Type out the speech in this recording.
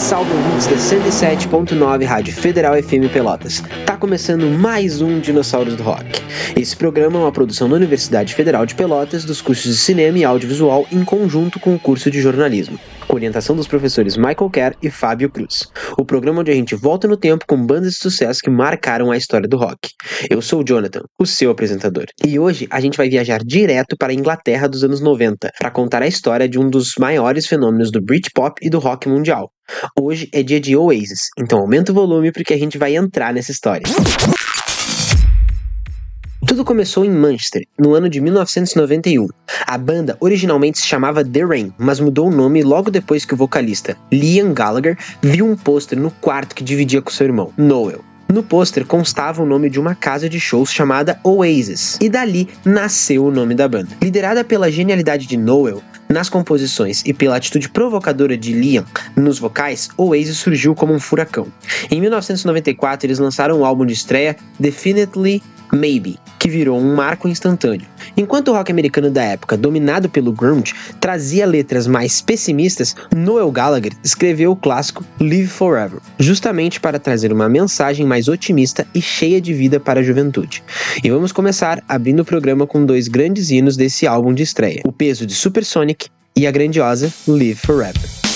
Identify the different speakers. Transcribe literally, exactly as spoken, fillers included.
Speaker 1: salve ouvintes da cento e sete ponto nove Rádio Federal F M Pelotas. Tá começando mais um Dinossauros do Rock. Esse programa é uma produção da Universidade Federal de Pelotas dos cursos de Cinema e Audiovisual em conjunto com o curso de Jornalismo, com orientação dos professores Michael Kerr e Fábio Cruz. O programa onde a gente volta no tempo com bandas de sucesso que marcaram a história do rock. Eu sou o Jonathan, o seu apresentador. E hoje a gente vai viajar direto para a Inglaterra dos anos noventa, para contar a história de um dos maiores fenômenos do Britpop e do rock mundial. Hoje é dia de Oasis, então aumenta o volume porque a gente vai entrar nessa história. Tudo começou em Manchester, no ano de mil novecentos e noventa e um. A banda originalmente se chamava The Rain, mas mudou o nome logo depois que o vocalista Liam Gallagher viu um pôster no quarto que dividia com seu irmão, Noel. No pôster constava o nome de uma casa de shows chamada Oasis, e dali nasceu o nome da banda. Liderada pela genialidade de Noel nas composições e pela atitude provocadora de Liam nos vocais, Oasis surgiu como um furacão. Em mil novecentos e noventa e quatro eles lançaram o álbum de estreia Definitely Maybe, que virou um marco instantâneo. Enquanto o rock americano da época, dominado pelo grunge, trazia letras mais pessimistas, Noel Gallagher escreveu o clássico Live Forever, justamente para trazer uma mensagem mais otimista e cheia de vida para a juventude. E vamos começar abrindo o programa com dois grandes hinos desse álbum de estreia, o peso de Supersonic e a grandiosa Live Forever.